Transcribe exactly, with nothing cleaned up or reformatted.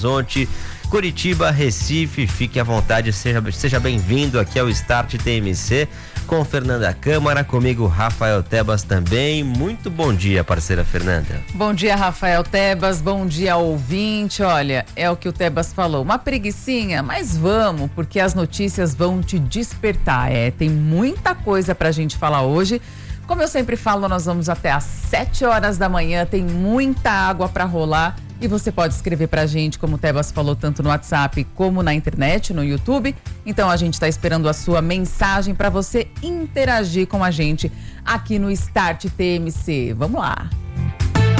Horizonte, Curitiba, Recife. Fique à vontade, seja, seja bem-vindo aqui ao Start T M C com Fernanda Câmara, comigo Rafael Tebas também. Muito bom dia, parceira Fernanda. Bom dia, Rafael Tebas, bom dia, ouvinte. Olha, é o que o Tebas falou, uma preguicinha, mas vamos, porque as notícias vão te despertar. É, tem muita coisa pra gente falar hoje. Como eu sempre falo, nós vamos até às sete horas da manhã, tem muita água para rolar e você pode escrever pra gente, como o Tebas falou, tanto no WhatsApp como na internet, no YouTube. Então a gente está esperando a sua mensagem para você interagir com a gente aqui no Start T M C. Vamos lá!